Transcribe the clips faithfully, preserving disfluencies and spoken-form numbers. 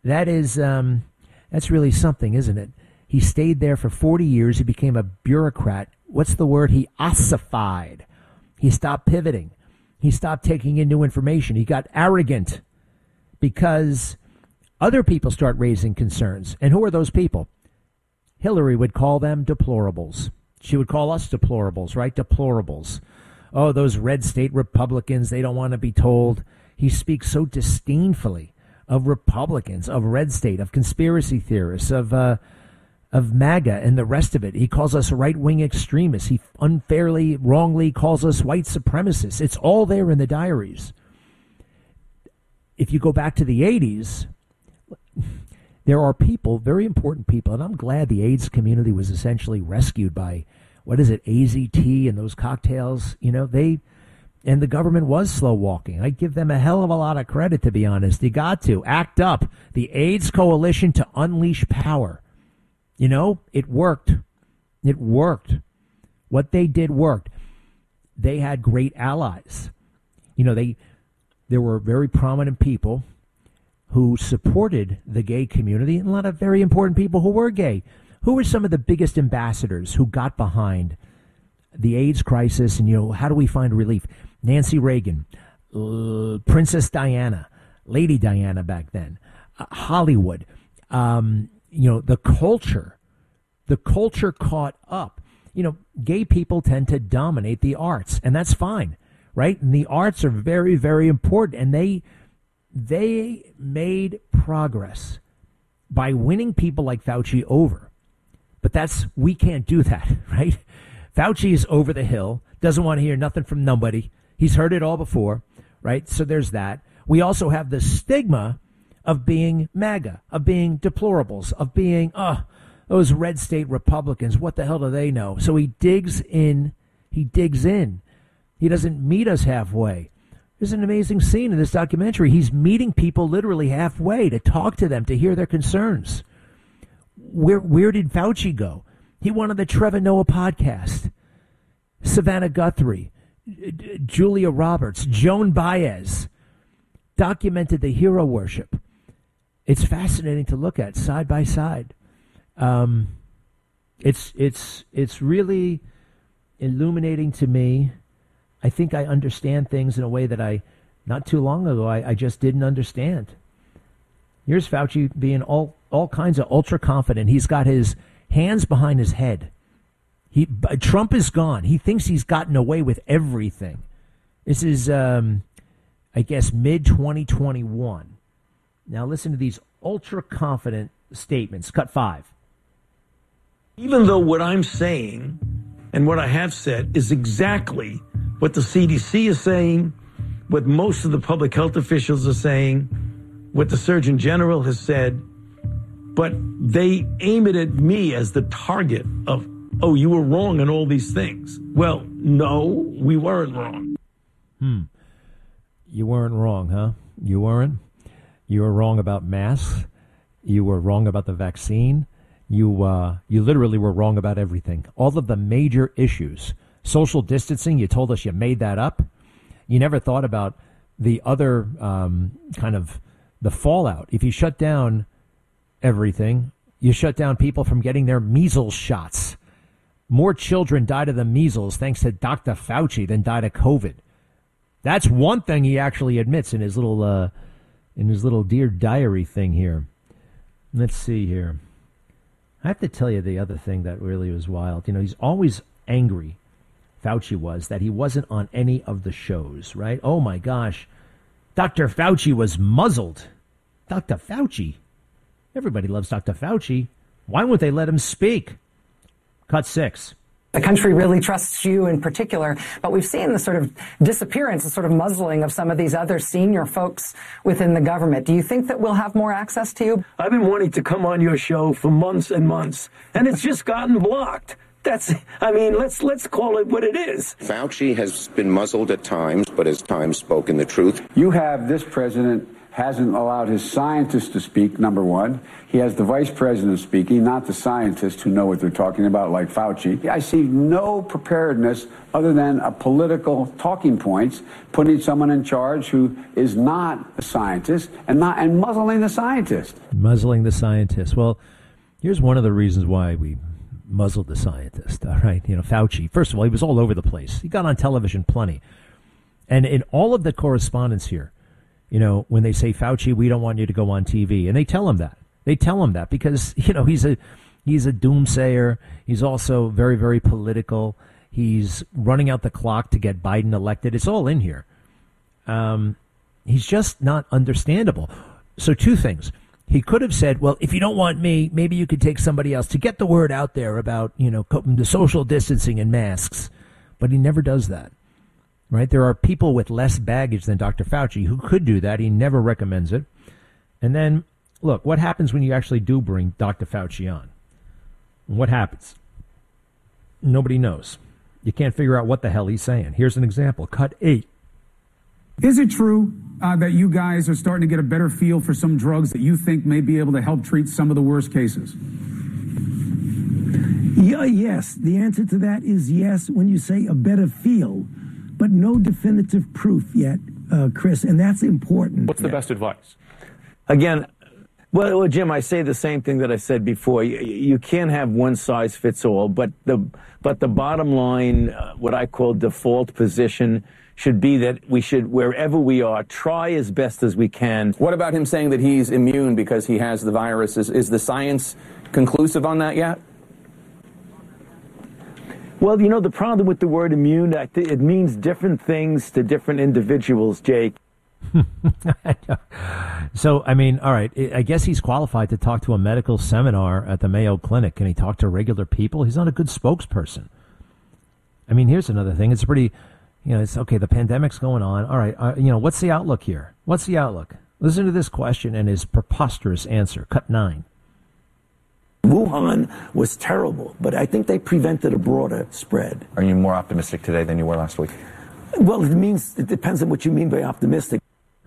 that is, um, that's really something, isn't it? He stayed there for forty years. He became a bureaucrat. What's the word? He ossified. He stopped pivoting. He stopped taking in new information. He got arrogant because other people start raising concerns. And who are those people? Hillary would call them deplorables. She would call us deplorables, right? Deplorables. Oh, those red state Republicans, they don't want to be told. He speaks so disdainfully of Republicans, of red state, of conspiracy theorists, of uh, of MAGA and the rest of it. He calls us right-wing extremists. He unfairly, wrongly calls us white supremacists. It's all there in the diaries. If you go back to the eighties, there are people, very important people, and I'm glad the AIDS community was essentially rescued by, what is it, A Z T and those cocktails. You know, they, and the government was slow walking. I give them a hell of a lot of credit, to be honest. You got to act up. The AIDS Coalition to unleash power. You know, it worked. It worked. What they did worked. They had great allies. You know, they, there were very prominent people who supported the gay community, and a lot of very important people who were gay. Who were some of the biggest ambassadors who got behind the AIDS crisis and, you know, how do we find relief? Nancy Reagan, uh, Princess Diana, Lady Diana back then, uh, Hollywood, um, you know, the culture, the culture caught up. You know, gay people tend to dominate the arts, and that's fine, right? And the arts are very, very important, and they they made progress by winning people like Fauci over. But that's, we can't do that, right? Fauci is over the hill, doesn't want to hear nothing from nobody. He's heard it all before, right? So there's that. We also have the stigma of being MAGA, of being deplorables, of being, oh, those red state Republicans, what the hell do they know? So he digs in, he digs in. He doesn't meet us halfway. There's an amazing scene in this documentary. He's meeting people literally halfway to talk to them, to hear their concerns. Where where did Fauci go? He went on the Trevor Noah podcast. Savannah Guthrie, Julia Roberts, Joan Baez documented the hero worship. It's fascinating to look at side by side. Um, it's it's it's really illuminating to me. I think I understand things in a way that I, not too long ago, I, I just didn't understand. Here's Fauci being all all kinds of ultra confident. He's got his hands behind his head. He Trump is gone. He thinks he's gotten away with everything. This is, um, I guess, mid twenty twenty-one. Now listen to these ultra confident statements. Cut five. Even though what I'm saying and what I have said is exactly what the C D C is saying, what most of the public health officials are saying, what the Surgeon General has said, but they aim it at me as the target of, oh, you were wrong on all these things. Well, no, we weren't wrong. Hmm. You weren't wrong, huh? You weren't? You were wrong about masks. You were wrong about the vaccine. You uh, you literally were wrong about everything. All of the major issues. Social distancing, you told us you made that up. You never thought about the other um, kind of the fallout. If you shut down everything, you shut down people from getting their measles shots. More children died of the measles thanks to Doctor Fauci than died of COVID. That's one thing he actually admits in his little uh, in his little Dear Diary thing here. Let's see here. I have to tell you the other thing that really was wild. You know, he's always angry, Fauci was, that he wasn't on any of the shows, right? Oh, my gosh. Doctor Fauci was muzzled. Doctor Fauci. Everybody loves Doctor Fauci. Why won't they let him speak? Cut six. The country really trusts you in particular, but we've seen the sort of disappearance, the sort of muzzling of some of these other senior folks within the government. Do you think that we'll have more access to you? I've been wanting to come on your show for months and months, and it's just gotten blocked. That's, I mean, let's let's call it what it is. Fauci has been muzzled at times, but at times spoken the truth. You have this president hasn't allowed his scientists to speak, number one. He has the vice president speaking, not the scientists who know what they're talking about, like Fauci. I see no preparedness other than a political talking points, putting someone in charge who is not a scientist and not and muzzling the scientist. Muzzling the scientist. Well, here's one of the reasons why we muzzled the scientist, all right? You know, Fauci, first of all, he was all over the place. He got on television plenty. And in all of the correspondence here, you know, when they say, Fauci, we don't want you to go on T V, and they tell him that. They tell him that because, you know, he's a he's a doomsayer. He's also very, very political. He's running out the clock to get Biden elected. It's all in here. Um, he's just not understandable. So two things. He could have said, well, if you don't want me, maybe you could take somebody else to get the word out there about, you know, the social distancing and masks. But he never does that. Right? There are people with less baggage than Doctor Fauci who could do that. He never recommends it. And then, look, what happens when you actually do bring Doctor Fauci on? What happens? Nobody knows. You can't figure out what the hell he's saying. Here's an example. Cut eight. Is it true uh, that you guys are starting to get a better feel for some drugs that you think may be able to help treat some of the worst cases? Yeah, yes. The answer to that is yes when you say a better feel, but no definitive proof yet, uh, Chris, and that's important. What's the best advice? Again, well, well, Jim, I say the same thing that I said before. You, you can't have one size fits all, but the but the bottom line, uh, what I call default position, should be that we should, wherever we are, try as best as we can. What about him saying that he's immune because he has the virus? Is, is the science conclusive on that yet? Well, you know, the problem with the word immune, it means different things to different individuals, Jake. So, I mean, all right, I guess he's qualified to talk to a medical seminar at the Mayo Clinic. Can he talk to regular people? He's not a good spokesperson. I mean, here's another thing. It's pretty, you know, it's okay, the pandemic's going on. All right, uh, you know, what's the outlook here? What's the outlook? Listen to this question and his preposterous answer. Cut nine. Wuhan was terrible, but I think they prevented a broader spread. Are you more optimistic today than you were last week? Well, it means, it depends on what you mean by optimistic.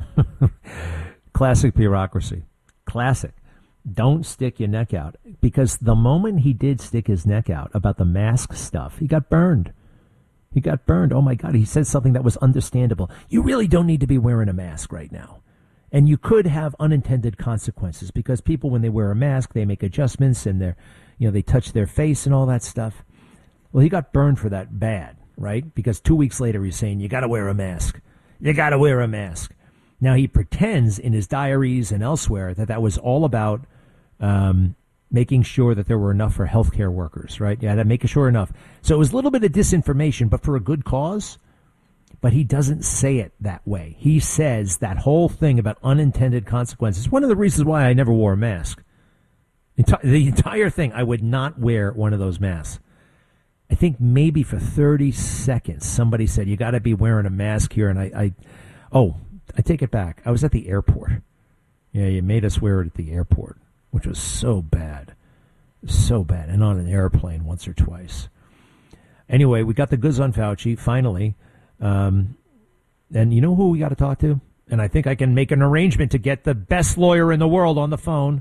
Classic bureaucracy. Classic. Don't stick your neck out. Because the moment he did stick his neck out about the mask stuff, he got burned. He got burned. Oh, my God. He said something that was understandable. You really don't need to be wearing a mask right now. And you could have unintended consequences because people, when they wear a mask, they make adjustments and they're, you know, they touch their face and all that stuff. Well, he got burned for that bad, right? Because two weeks later, he's saying, you got to wear a mask. You got to wear a mask. Now, he pretends in his diaries and elsewhere that that was all about um, making sure that there were enough for healthcare workers, right? Yeah, that making sure enough. So it was a little bit of disinformation, but for a good cause. But he doesn't say it that way. He says that whole thing about unintended consequences. One of the reasons why I never wore a mask. Enti- the entire thing, I would not wear one of those masks. I think maybe for thirty seconds, somebody said, you got to be wearing a mask here. And I, I, oh, I take it back. I was at the airport. Yeah, you made us wear it at the airport, which was so bad. So bad. And on an airplane once or twice. Anyway, we got the goods on Fauci, finally. Um, and you know who we got to talk to? And I think I can make an arrangement to get the best lawyer in the world on the phone.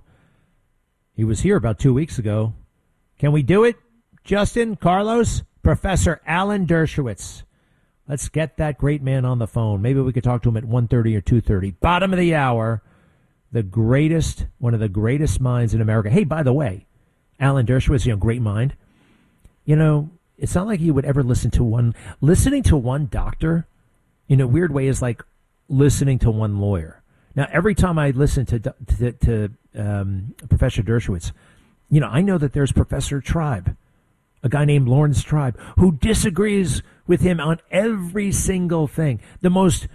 He was here about two weeks ago. Can we do it? Justin, Carlos, Professor Alan Dershowitz. Let's get that great man on the phone. Maybe we could talk to him at one thirty or two thirty. Bottom of the hour. The greatest, one of the greatest minds in America. Hey, by the way, Alan Dershowitz, you know, great mind. You know, it's not like you would ever listen to one. Listening to one doctor, in a weird way, is like listening to one lawyer. Now, every time I listen to to, to um, Professor Dershowitz, you know, I know that there's Professor Tribe, a guy named Lawrence Tribe, who disagrees with him on every single thing. The most,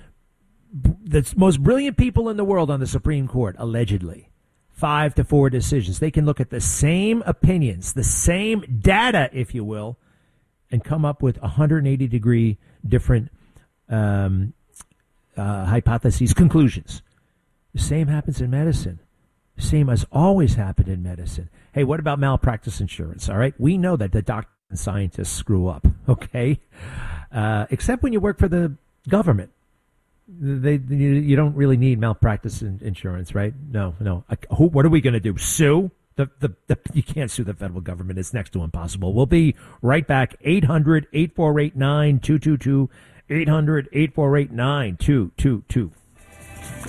the most brilliant people in the world on the Supreme Court, allegedly. Five to four decisions. They can look at the same opinions, the same data, if you will, and come up with one hundred eighty degree different um, uh, hypotheses, conclusions. The same happens in medicine. The same has always happened in medicine. Hey, what about malpractice insurance? All right, we know that the doctors and scientists screw up, okay? Uh, except when you work for the government. They, you, you don't really need malpractice in, insurance, right? No, no. Who, what are we going to do? Sue? The, the, the, you can't sue the federal government. It's next to impossible. We'll be right back. eight hundred, eight four eight, nine two two two. eight hundred, eight four eight, nine two two two.